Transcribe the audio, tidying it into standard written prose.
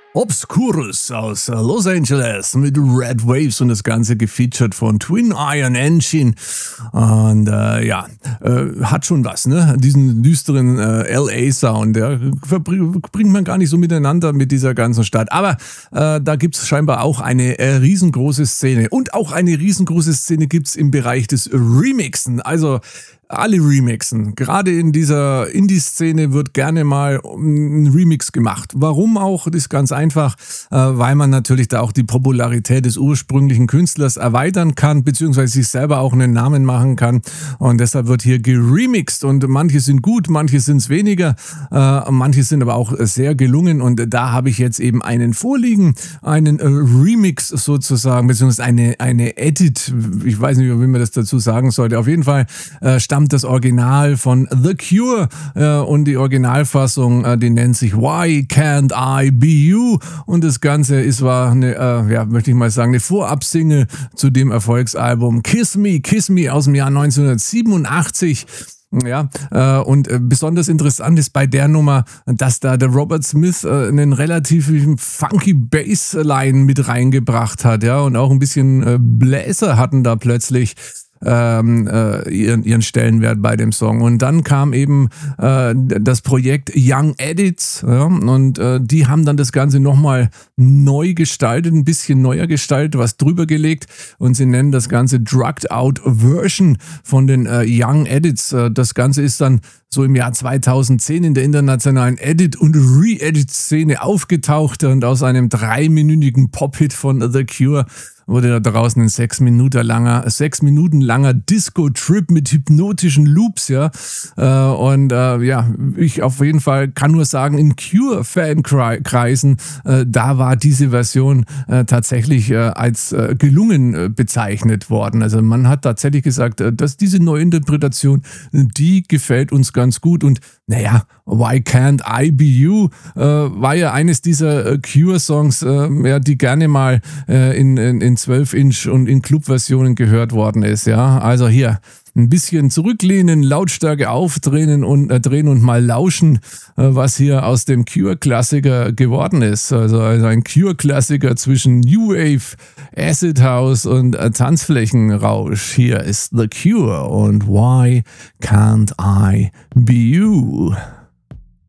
Obscurus aus Los Angeles mit Red Waves und das Ganze gefeatured von Twin Iron Engine. Und hat schon was, ne? Diesen düsteren LA-Sound, der bringt man gar nicht so miteinander mit dieser ganzen Stadt. Aber da gibt's scheinbar auch eine riesengroße Szene. Und auch eine riesengroße Szene gibt's im Bereich des Remixen. Also alle remixen. Gerade in dieser Indie-Szene wird gerne mal ein Remix gemacht. Warum auch? Das ist ganz einfach, weil man natürlich da auch die Popularität des ursprünglichen Künstlers erweitern kann, beziehungsweise sich selber auch einen Namen machen kann. Und deshalb wird hier geremixt. Und manche sind gut, manche sind es weniger, manche sind aber auch sehr gelungen. Und da habe ich jetzt eben einen vorliegen, einen Remix sozusagen, beziehungsweise eine Edit. Ich weiß nicht, wie man das dazu sagen sollte. Auf jeden Fall stammt das Original von The Cure und die Originalfassung, die nennt sich Why Can't I Be You, und das Ganze war eine, möchte ich mal sagen, eine Vorabsingle zu dem Erfolgsalbum Kiss Me aus dem Jahr 1987. Ja, und besonders interessant ist bei der Nummer, dass da der Robert Smith einen relativ funky Bassline mit reingebracht hat, ja, und auch ein bisschen Bläser hatten da plötzlich ihren Stellenwert bei dem Song. Und dann kam eben das Projekt Young Edits, ja, und die haben dann das Ganze nochmal neu gestaltet, ein bisschen neuer gestaltet, was drüber gelegt, und sie nennen das Ganze Drugged Out Version von den Young Edits. Das Ganze ist dann so im Jahr 2010 in der internationalen Edit- und Re-Edit-Szene aufgetaucht, und aus einem 3-minütigen Pop-Hit von The Cure wurde da draußen ein 6 Minuten langer Disco-Trip mit hypnotischen Loops, ja. Ich auf jeden Fall kann nur sagen, in Cure-Fankreisen, da war diese Version tatsächlich als gelungen bezeichnet worden. Also man hat tatsächlich gesagt, dass diese Neuinterpretation, die gefällt uns ganz gut. Und naja, Why Can't I Be You war ja eines dieser Cure-Songs, die gerne mal in 12-Inch und in Club-Versionen gehört worden ist, ja. Also hier ein bisschen zurücklehnen, Lautstärke aufdrehen und mal lauschen, was hier aus dem Cure-Klassiker geworden ist. Also ein Cure-Klassiker zwischen New Wave, Acid House und Tanzflächenrausch. Hier ist The Cure und Why Can't I Be You?